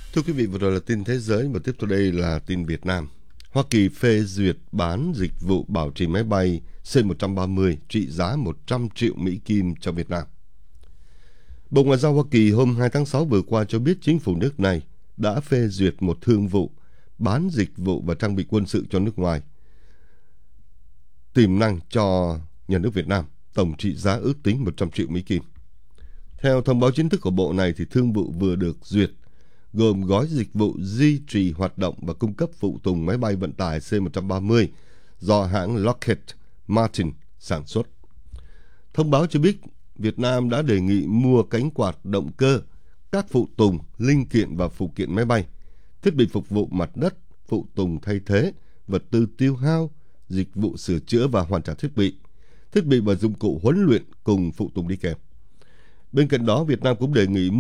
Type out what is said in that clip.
Thưa quý vị, vừa rồi là tin thế giới và tiếp theo đây là tin Việt Nam. Hoa Kỳ phê duyệt bán dịch vụ bảo trì máy bay C-130 trị giá 100 triệu Mỹ Kim cho Việt Nam. Bộ Ngoại giao Hoa Kỳ hôm 2 tháng 6 vừa qua cho biết chính phủ nước này đã phê duyệt một thương vụ bán dịch vụ và trang bị quân sự cho nước ngoài tiềm năng cho nhà nước Việt Nam, tổng trị giá ước tính 100 triệu Mỹ Kim. Theo thông báo chính thức của bộ này, thì thương vụ vừa được duyệt gồm gói dịch vụ duy trì hoạt động và cung cấp phụ tùng máy bay vận tải C-130 do hãng Lockheed Martin sản xuất. Thông báo cho biết Việt Nam đã đề nghị mua cánh quạt động cơ, các phụ tùng, linh kiện và phụ kiện máy bay, thiết bị phục vụ mặt đất, phụ tùng thay thế, vật tư tiêu hao, dịch vụ sửa chữa và hoàn trả thiết bị và dụng cụ huấn luyện cùng phụ tùng đi kèm. Bên cạnh đó, Việt Nam cũng đề nghị